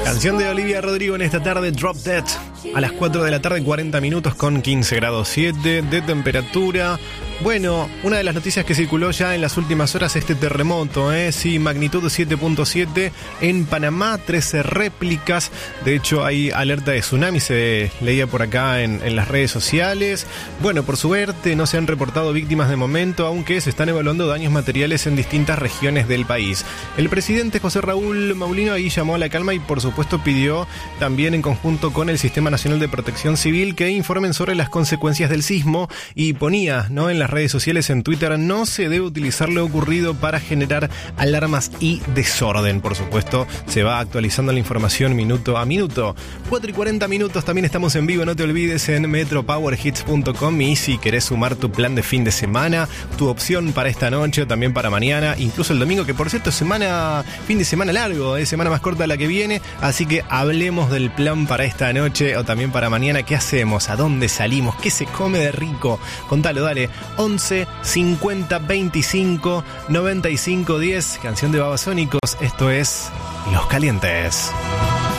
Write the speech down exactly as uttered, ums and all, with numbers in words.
Canción de Olivia Rodrigo en esta tarde, Drop Dead. A las cuatro de la tarde, cuarenta minutos con quince grados siete de temperatura. Bueno, una de las noticias que circuló ya en las últimas horas, este terremoto, ¿eh? Sí, magnitud siete punto siete en Panamá, trece réplicas. De hecho, hay alerta de tsunami, se leía por acá en, en las redes sociales. Bueno, por suerte no se han reportado víctimas de momento, aunque se están evaluando daños materiales en distintas regiones del país. El presidente José Raúl Maulino ahí llamó a la calma y por supuesto pidió también en conjunto con el Sistema Nacional de Protección Civil que informen sobre las consecuencias del sismo y ponía, ¿no?, en las redes sociales, en Twitter: no se debe utilizar lo ocurrido para generar alarmas y desorden. Por supuesto, se va actualizando la información minuto a minuto. cuatro y cuarenta minutos, también estamos en vivo, no te olvides, en metro power hits punto com, y si querés sumar tu plan de fin de semana, tu opción para esta noche o también para mañana, incluso el domingo, que por cierto, semana, fin de semana largo, es semana más corta la que viene, así que hablemos del plan para esta noche o también para mañana. ¿Qué hacemos? ¿A dónde salimos? ¿Qué se come de rico? Contalo, dale. once cincuenta veinticinco noventa y cinco diez, canción de Babasónicos. Esto es Los Calientes.